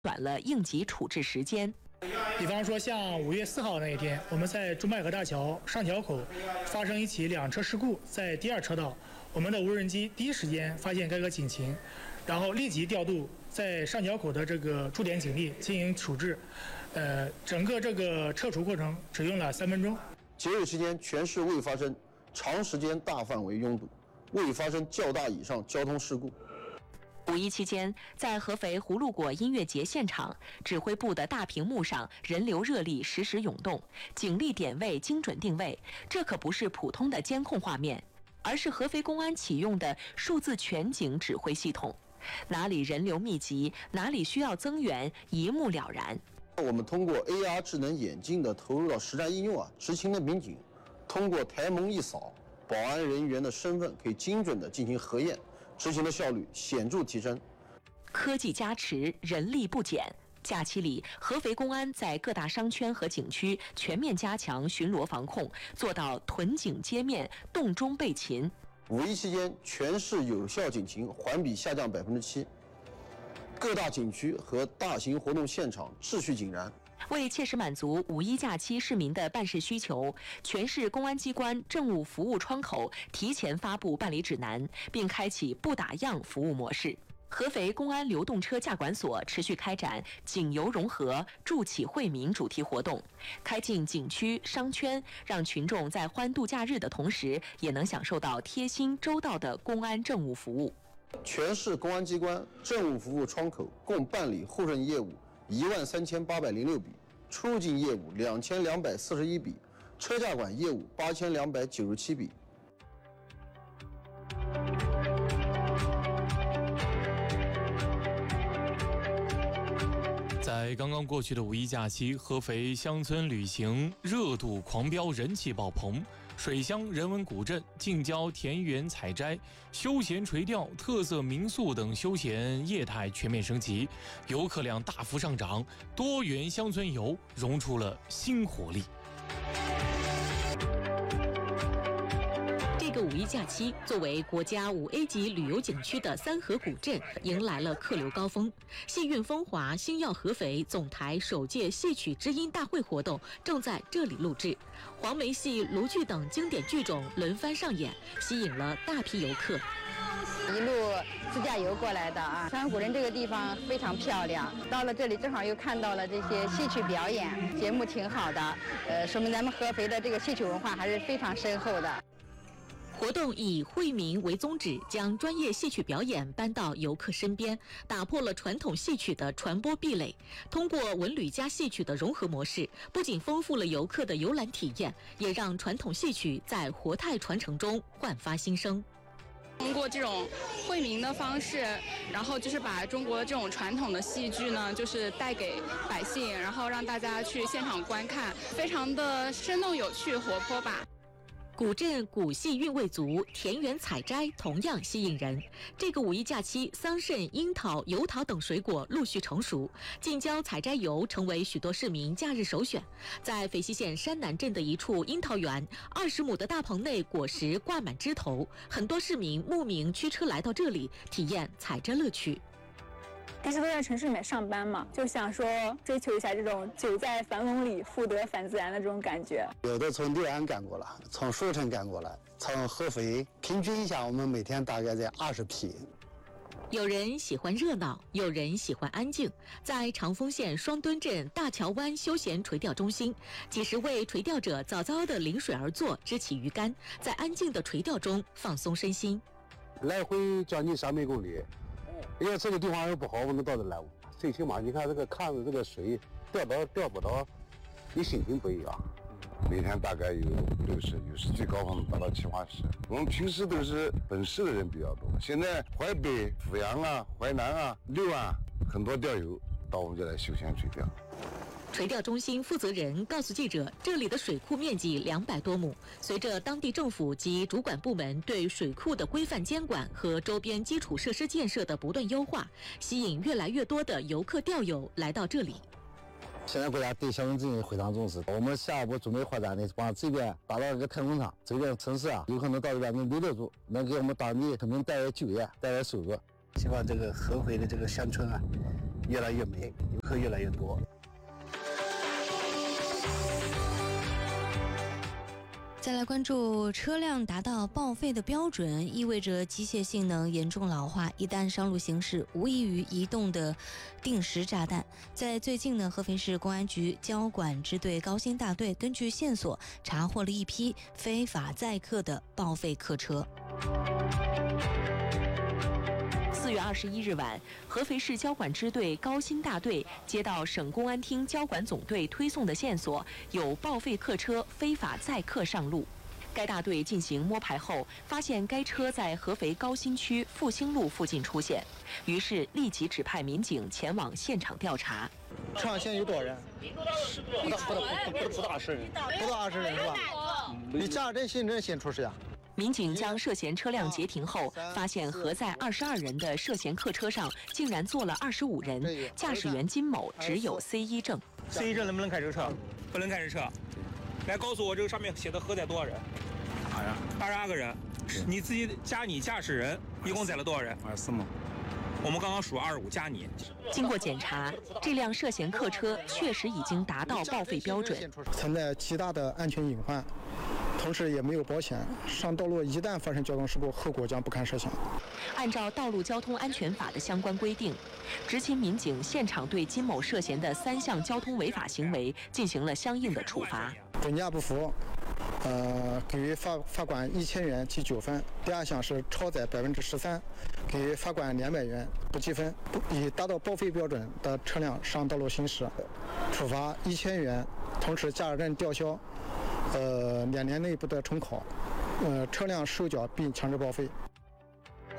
短了应急处置时间。 比方说，像5月4号那一天，我们在中麦河大桥上桥口发生一起2车事故，在第2车道，我们的无人机第一时间发现该个警情，然后立即调度在上桥口的这个驻点警力进行处置，整个这个撤除过程只用了3分钟。 节日期间，全市未发生长时间大范围拥堵，未发生较大以上交通事故。 5.1期间，在合肥葫芦果音乐节现场，指挥部的大屏幕上人流热力时时涌动，警力点位精准定位。这可不是普通的监控画面，而是合肥公安启用的数字全景指挥系统。哪里人流密集，哪里需要增援，一目了然。 我们通过 AR 智能眼镜的投入到实战应用执勤的民警通过台门一扫，保安人员的身份可以精准的进行核验。执行的效率显著提升， 科技加持，人力不减。假期里，合肥公安在各大商圈和景区全面加强巡逻防控，做到屯警接面，洞中备勤。 5.1期间，全市有效警情环比下降7%，各大景区和大型活动现场秩序井然。 为切实满足5.1假期市民的办事需求，全市公安机关政务服务窗口提前发布办理指南，并开启不打烊服务模式。合肥公安流动车驾管所持续开展景游融合、助企惠民主题活动，开进景区、商圈，让群众在欢度假日的同时，也能享受到贴心周到的公安政务服务。 全市公安机关政务服务窗口共办理互认业务13806笔，出入境业务2241笔，车驾管业务8297笔。 在刚刚过去的5.1假期，合肥乡村旅行热度狂飙，人气爆棚。水乡人文古镇、近郊田园采摘、休闲垂钓、特色民宿等休闲业态全面升级，游客量大幅上涨，多元乡村游融出了新活力。 这个5.1假期，作为国家5A 级旅游景区的三河古镇，迎来了客流高峰。戏韵风华、星耀合肥总台首届戏曲知音大会活动正在这里录制，黄梅戏、卢剧等经典剧种轮番上演，吸引了大批游客。 一路自驾游过来的啊，三河古镇这个地方非常漂亮，到了这里正好又看到了这些戏曲表演，节目挺好的，说明咱们合肥的这个戏曲文化还是非常深厚的。 活动以惠民为宗旨，将专业戏曲表演搬到游客身边，打破了传统戏曲的传播壁垒。通过文旅加戏曲的融合模式，不仅丰富了游客的游览体验，也让传统戏曲在活态传承中焕发新生。 通过这种惠民的方式，然后就是把中国的这种传统的戏剧呢，就是带给百姓，然后让大家去现场观看，非常的生动有趣活泼吧。 古镇古戏韵味足，田园采摘同样吸引人。这个5.1假期，桑葚、樱桃、油桃等水果陆续成熟，近郊采摘游成为许多市民假日首选。在肥西县山南镇的一处樱桃园，20亩的大棚内果实挂满枝头，很多市民慕名驱车来到这里，体验采摘乐趣。 平时都在城市里面上班嘛，就想说追求一下这种久在樊笼里复得返自然的这种感觉。 有的从六安赶过来，从舒城赶过来，从合肥，平均一下我们每天大概在20批。 有人喜欢热闹，有人喜欢安静。在长丰县双墩镇大桥湾休闲垂钓中心，几十位垂钓者早早地临水而坐，支起鱼竿，在安静的垂钓中放松身心。 来回将近300公里。因为这个地方又不好，我们到这来，最起码你看这个看着这个水钓不到，你心情不一样。每天大概有60，有时最高峰达到70、80。我们平时都是本市的人比较多，现在淮北、阜阳啊、淮南啊、六安很多钓友到我们这来休闲垂钓。 垂钓中心负责人告诉记者，这里的水库面积200多亩，随着当地政府及主管部门对水库的规范监管和周边基础设施建设的不断优化，吸引越来越多的游客钓友来到这里。 现在国家对乡村振兴非常重视，我们下一步准备发展的往这边打造一个太空厂，这边城市啊，有可能到这边能留得住，能给我们当地可能带来就业，带来收入。 希望这个合肥的这个乡村啊， 越来越美，游客越来越多。 再来关注，车辆达到报废的标准，意味着机械性能严重老化，一旦上路行驶，无异于移动的定时炸弹。在最近呢，合肥市公安局交管支队高新大队根据线索查获了一批非法载客的报废客车。 4月21日晚，合肥市交管支队高新大队接到省公安厅交管总队推送的线索，有报废客车非法载客上路。该大队进行摸排后，发现该车在合肥高新区复兴路附近出现，于是立即指派民警前往现场调查。 车上现在有多少人？不到20人，不到20人是吧？你驾驶证、行驶证先出示呀。 民警将涉嫌车辆截停后，发现核载22人的涉嫌客车上竟然坐了25人，驾驶员金某只有 C1 证。 C1 证能不能开这个车？不能开这车。来告诉我，这个上面写的核载多少人？22个人。你自己加你驾驶人，一共载了多少人？24吗？我们刚刚数25加你。 经过检查，这辆涉嫌客车确实已经达到报废标准， 存在极大的安全隐患。同时也没有保险，上道路一旦发生交通事故，后果将不堪设想。 按照《道路交通安全法》的相关规定，执勤民警现场对金某涉嫌的3项交通违法行为进行了相应的处罚。 准驾不服，给予罚款1000元记9分。第2项是超载13%，给予罚款200元不记分。已达到报废标准的车辆上道路行驶，处罚1000元，同时驾驶证吊销。2年内不得重考，车辆收缴并强制报废。